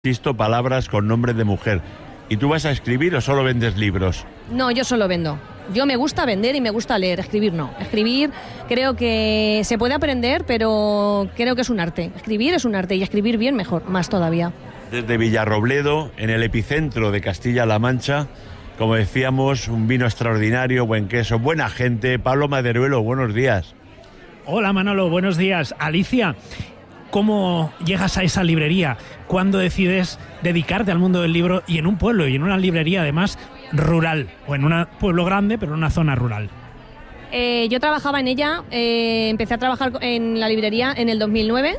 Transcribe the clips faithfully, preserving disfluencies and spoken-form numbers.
Visto palabras con nombre de mujer. ¿Y tú vas a escribir o solo vendes libros? No, yo solo vendo. Yo me gusta vender y me gusta leer, escribir no. Escribir creo que se puede aprender, pero creo que es un arte. Escribir es un arte y escribir bien mejor, más todavía. Desde Villarrobledo, en el epicentro de Castilla-La Mancha, como decíamos, un vino extraordinario, buen queso, buena gente. Pablo Maderuelo, buenos días. Hola Manolo, buenos días. Alicia, ¿cómo llegas a esa librería? ¿Cuándo decides dedicarte al mundo del libro y en un pueblo y en una librería además rural? O en un pueblo grande, pero en una zona rural. Eh, yo trabajaba en ella, eh, empecé a trabajar en la librería en el dos mil nueve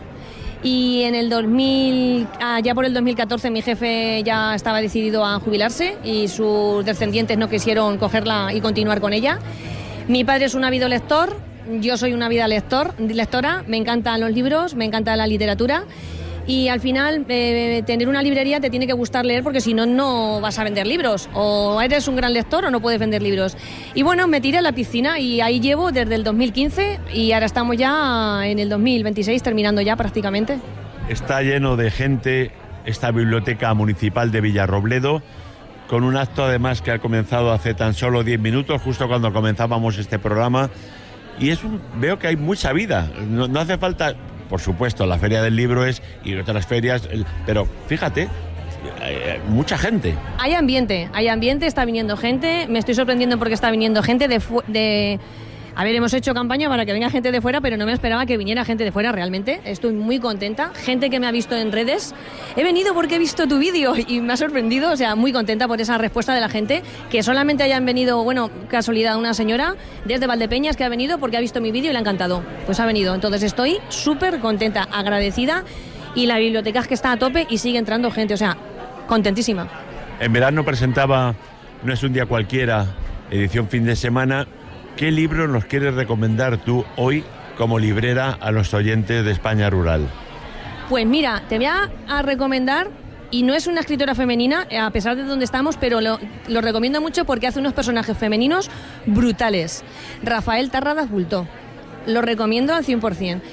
y en el dos mil, ah, ya por el dos mil catorce mi jefe ya estaba decidido a jubilarse y sus descendientes no quisieron cogerla y continuar con ella. Mi padre es un ávido lector. Yo soy una vida lector, lectora, me encantan los libros, me encanta la literatura y al final eh, tener una librería te tiene que gustar leer porque si no, no vas a vender libros. O eres un gran lector o no puedes vender libros. Y bueno, me tiré a la piscina y ahí llevo desde el dos mil quince y ahora estamos ya en el dos mil veintiséis, terminando ya prácticamente. Está lleno de gente esta biblioteca municipal de Villarrobledo, con un acto además que ha comenzado hace tan solo diez minutos, justo cuando comenzábamos este programa. Y es un, veo que hay mucha vida, no, no hace falta, por supuesto, la Feria del Libro es, y otras ferias, pero fíjate, eh, mucha gente. Hay ambiente, hay ambiente, está viniendo gente, me estoy sorprendiendo porque está viniendo gente de... Fu- de A ver, hemos hecho campaña para que venga gente de fuera, pero no me esperaba que viniera gente de fuera realmente. Estoy muy contenta. Gente que me ha visto en redes. He venido porque he visto tu vídeo y me ha sorprendido. O sea, muy contenta por esa respuesta de la gente. Que solamente hayan venido, bueno, casualidad, una señora desde Valdepeñas que ha venido porque ha visto mi vídeo y le ha encantado. Pues ha venido. Entonces estoy súper contenta, agradecida. Y la biblioteca es que está a tope y sigue entrando gente. O sea, contentísima. En verano presentaba No es un día cualquiera, edición fin de semana. ¿Qué libro nos quieres recomendar tú hoy como librera a los oyentes de España Rural? Pues mira, te voy a, a recomendar, y no es una escritora femenina, a pesar de donde estamos, pero lo, lo recomiendo mucho porque hace unos personajes femeninos brutales. Rafael Tarradas Bultó. Lo recomiendo al cien por ciento.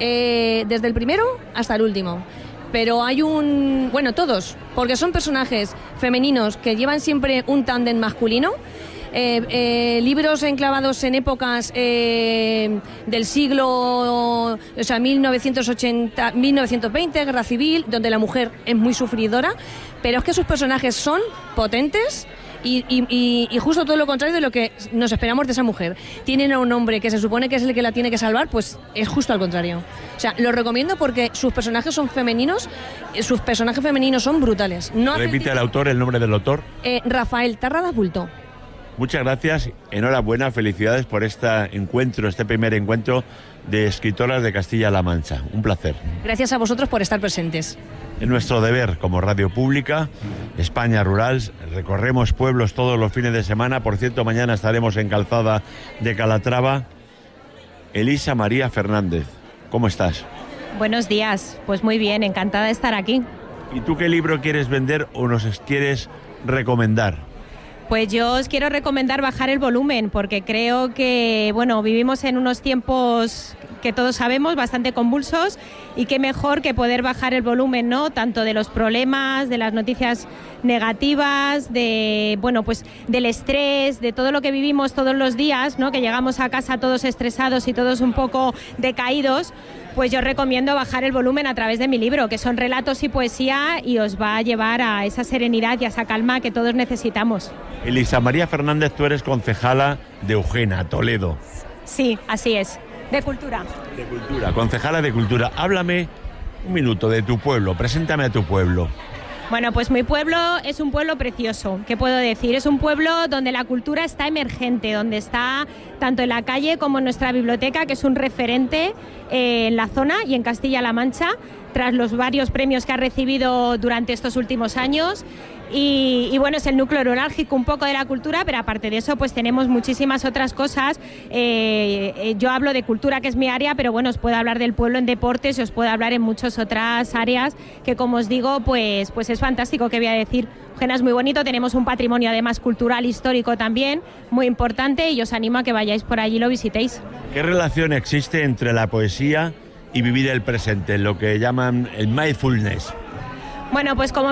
Eh, desde el primero hasta el último. Pero hay un... Bueno, todos, porque son personajes femeninos que llevan siempre un tándem masculino. Eh, eh, libros enclavados en épocas eh, del siglo, o sea, mil novecientos ochenta, mil novecientos veinte, Guerra Civil, donde la mujer es muy sufridora, pero es que sus personajes son potentes y, y, y, y justo todo lo contrario de lo que nos esperamos de esa mujer. Tienen a un hombre que se supone que es el que la tiene que salvar, pues es justo al contrario. O sea, lo recomiendo porque sus personajes son femeninos, sus personajes femeninos son brutales. No Repite el autor, el nombre del autor. Eh, Rafael Tarradas Bultó. Muchas gracias, enhorabuena, felicidades por este encuentro, este primer encuentro de escritoras de Castilla-La Mancha. Un placer. Gracias a vosotros por estar presentes. Es nuestro deber como radio pública, España Rural, recorremos pueblos todos los fines de semana. Por cierto, mañana estaremos en Calzada de Calatrava. Elisa María Fernández, ¿cómo estás? Buenos días, pues muy bien, encantada de estar aquí. ¿Y tú qué libro quieres vender o nos quieres recomendar? Pues yo os quiero recomendar bajar el volumen porque creo que, bueno, vivimos en unos tiempos que todos sabemos bastante convulsos y qué mejor que poder bajar el volumen, ¿no? Tanto de los problemas, de las noticias negativas, de, bueno, pues del estrés, de todo lo que vivimos todos los días, ¿no? Que llegamos a casa todos estresados y todos un poco decaídos. Pues yo recomiendo bajar el volumen a través de mi libro, que son relatos y poesía y os va a llevar a esa serenidad y a esa calma que todos necesitamos. Elisa María Fernández, tú eres concejala de Eugena, Toledo. Sí, así es, de cultura. De cultura, concejala de cultura. Háblame un minuto de tu pueblo, preséntame a tu pueblo. Bueno, pues mi pueblo es un pueblo precioso, ¿qué puedo decir? Es un pueblo donde la cultura está emergente, donde está tanto en la calle como en nuestra biblioteca, que es un referente eh, en la zona y en Castilla-La Mancha, tras los varios premios que ha recibido durante estos últimos años. Y, y bueno, es el núcleo neurálgico un poco de la cultura, pero aparte de eso pues tenemos muchísimas otras cosas. Eh, eh, yo hablo de cultura, que es mi área, pero bueno, os puedo hablar del pueblo en deportes y os puedo hablar en muchas otras áreas que, como os digo, pues, pues es fantástico. ¿Qué voy a decir? Eugena es muy bonito, tenemos un patrimonio además cultural, histórico también, muy importante, y os animo a que vayáis por allí y lo visitéis. ¿Qué relación existe entre la poesía y vivir el presente, lo que llaman el mindfulness? Bueno, pues como